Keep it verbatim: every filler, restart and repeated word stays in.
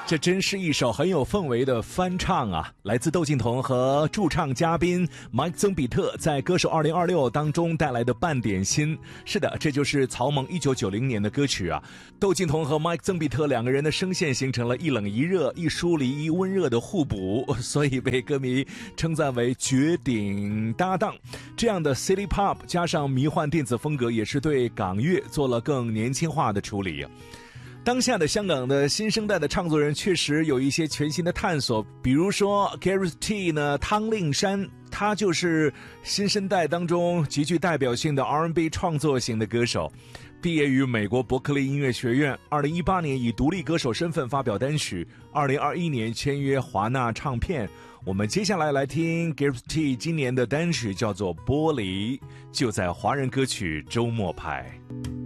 这真是一首很有氛围的翻唱啊！来自窦靖童和驻唱嘉宾 Mike 曾比特在歌手二零二六当中带来的半点心。是的，这就是曹猛一九九零年的歌曲啊。窦靖童和 Mike 曾比特两个人的声线形成了一冷一热、一疏离一温热的互补，所以被歌迷称赞为绝顶搭档。这样的 City Pop 加上迷幻电子风格，也是对港乐做了更年轻化的处理。当下的香港的新生代的唱作人确实有一些全新的探索，比如说 Gareth T 呢，汤令山，他就是新生代当中极具代表性的 R and B 创作型的歌手。毕业于美国伯克利音乐学院，二零一八年以独立歌手身份发表单曲，二零二一年签约华纳唱片。我们接下来来听 Gareth T 今年的单曲叫做《玻璃》，就在华人歌曲周末派。